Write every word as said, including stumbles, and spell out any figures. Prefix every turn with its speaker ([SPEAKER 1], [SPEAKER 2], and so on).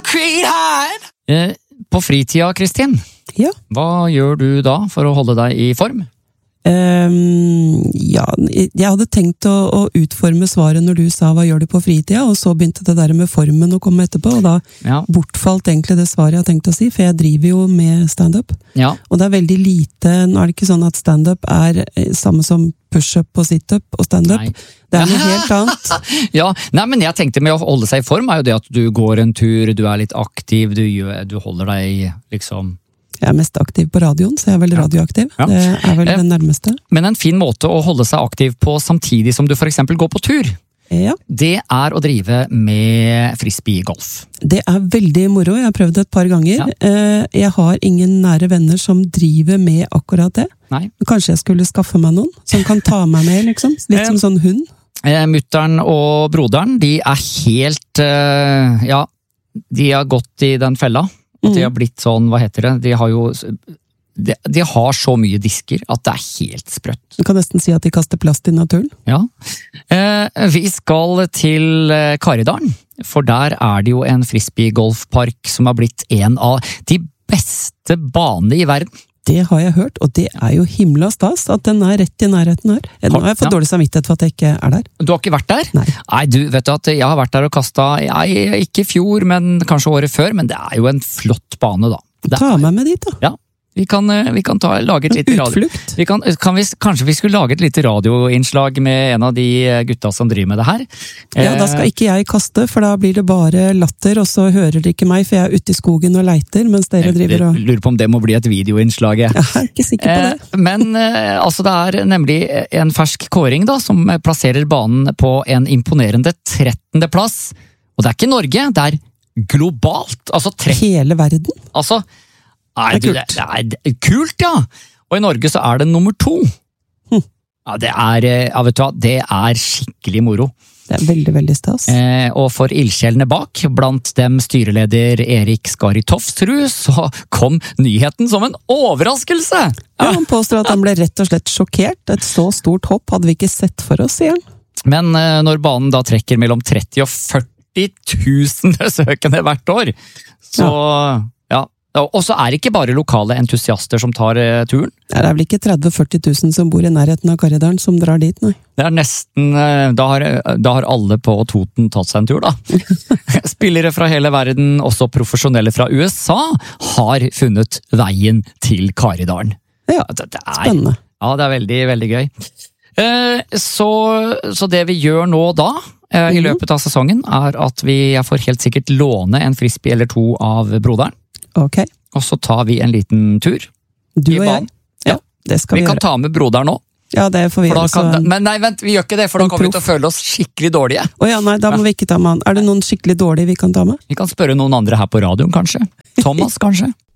[SPEAKER 1] concrete hide. Eh, på fritida, Kristin,
[SPEAKER 2] Ja.
[SPEAKER 1] hva gjør du da for å holde deg i form?
[SPEAKER 2] Um, ja, jeg hadde tenkt å, å utforme svaret når du sa hva gjør du på fritida, og så begynte det der med formen å komme etterpå, og da
[SPEAKER 1] Ja.
[SPEAKER 2] bortfalt egentlig det svaret jeg hadde tenkt å si, for jeg driver jo med stand-up.
[SPEAKER 1] Ja.
[SPEAKER 2] Og det er veldig lite, nå er det ikke sånn at stand-up er eh, samme som push-up og sit-up og stand-up.
[SPEAKER 1] Nei.
[SPEAKER 2] Det er noe helt annet.
[SPEAKER 1] Ja, nei, men jeg tenkte med å holde seg i form er jo det at du går en tur, du er litt aktiv, du, gjør, du holder deg liksom...
[SPEAKER 2] Jeg er mest aktiv på radioen, så jeg er vel radioaktiv.
[SPEAKER 1] Ja.
[SPEAKER 2] Det er vel
[SPEAKER 1] Eh,
[SPEAKER 2] det nærmeste.
[SPEAKER 1] Men en fin måte å holde seg aktiv på samtidig som du for eksempel går på tur,
[SPEAKER 2] Ja,
[SPEAKER 1] det er å drive med frisbeegolf.
[SPEAKER 2] det er veldig moro. Jeg har prøvd det et par ganger.
[SPEAKER 1] Ja.
[SPEAKER 2] Eh, Jeg har ingen nære venner som driver med akkurat det.
[SPEAKER 1] Nei.
[SPEAKER 2] Men kanskje jeg skulle skaffe meg noen som kan ta meg med, liksom. Litt som sånn hund.
[SPEAKER 1] Eh, Mutteren og broderen, de er helt, eh, ja, de har gått i den fella. At de har blitt sånn, hva heter det, de har jo, de, de har så mye disker at det er helt sprøtt.
[SPEAKER 2] Du kan nesten si at de kaster plast i naturen.
[SPEAKER 1] Ja. Eh, vi skal til eh, Karidalen, for der er det jo en frisbeegolfpark som har blitt en av de beste banene i verden.
[SPEAKER 2] Det har jeg hørt, og det er jo himla stas at den er rett i nærheten her. Nå har jeg fått
[SPEAKER 1] Ja.
[SPEAKER 2] dårlig samvittighet for at jeg ikke er der.
[SPEAKER 1] Du har ikke vært der?
[SPEAKER 2] Nei.
[SPEAKER 1] Nei, du vet du at jeg har vært der og kastet, jeg, ikke i fjor, men kanskje året før, men det er jo en flott bane da. Det
[SPEAKER 2] Ta meg med dit, da.
[SPEAKER 1] Ja, vi kan, eh, vi kan ta, lage et lite radio.
[SPEAKER 2] Utflukt.
[SPEAKER 1] Vi kan, kan vi, kanskje vi skulle lage et lite radioinnslag med en av de gutta som driver med det her.
[SPEAKER 2] Ja, da skal ikke jeg kaste, for da blir det bare latter, og så hører dere ikke meg, for jeg er ute i skogen og leiter, mens dere driver og...
[SPEAKER 1] Jeg lurer på om det må bli et videoinnslag. jeg.
[SPEAKER 2] Jeg er ikke sikker på det.
[SPEAKER 1] Eh, Men eh, altså det er nemlig en fersk kåring da, som plasserer banen på en imponerende trettende plass. Og det er ikke Norge, det er globalt. Altså tretti,
[SPEAKER 2] Hele verden.
[SPEAKER 1] altså... Nei,
[SPEAKER 2] Det er
[SPEAKER 1] du,
[SPEAKER 2] kult.
[SPEAKER 1] Det, det er kult, ja! Og i Norge så er det nummer to.
[SPEAKER 2] Hm.
[SPEAKER 1] Ja, det er, eh, ja, vet du hva, det er skikkelig moro.
[SPEAKER 2] Det er veldig, veldig stas.
[SPEAKER 1] Eh, og for ildsjelene bak, blant dem styreleder Erik Skari Tofsrud, så kom nyheten som en overraskelse!
[SPEAKER 2] Ja, han påstår at han ble rett og slett sjokkert. Et så stort hopp hadde vi ikke sett for oss, sier han.
[SPEAKER 1] Men eh, når banen da trekker mellom tretti og førti tusen besøkende hvert år, så ja. Og så er det ikke bare lokale entusiaster som tar eh, turen.
[SPEAKER 2] Det er vel ikke tretti til førti tusen som bor i nærheten av Karidalen som drar dit, nei.
[SPEAKER 1] Det er nesten, eh, da har, da har alle på Toten tatt seg en tur, da. Spillere fra hele verden, også profesjonelle fra U S A, har funnet veien til Karidalen.
[SPEAKER 2] Ja,
[SPEAKER 1] Det, det er,
[SPEAKER 2] spennende.
[SPEAKER 1] Ja, det er veldig, veldig gøy. Eh, så, så det vi gjør nå da, eh, i løpet av sesongen, er at vi jeg får helt sikkert låne en frisbee eller to av broderen.
[SPEAKER 2] Ok.
[SPEAKER 1] Og så tar vi en liten tur.
[SPEAKER 2] Du
[SPEAKER 1] I
[SPEAKER 2] og jeg.
[SPEAKER 1] banen. Ja.
[SPEAKER 2] Det skal
[SPEAKER 1] Vi
[SPEAKER 2] vi,
[SPEAKER 1] kan
[SPEAKER 2] gjøre.
[SPEAKER 1] ta med broderen nå.
[SPEAKER 2] Ja, det får vi
[SPEAKER 1] For da
[SPEAKER 2] gjøre.
[SPEAKER 1] kan,
[SPEAKER 2] så-
[SPEAKER 1] men nei, vent, vi gjør ikke det, for da
[SPEAKER 2] En
[SPEAKER 1] kommer vi til å
[SPEAKER 2] proff.
[SPEAKER 1] føle oss skikkelig dårlige.
[SPEAKER 2] Å ja, nei, da må vi ikke ta med han. Er det noen skikkelig dårlige vi kan ta med?
[SPEAKER 1] Vi kan spørre noen andre her på radioen, kanskje. Thomas, kanskje.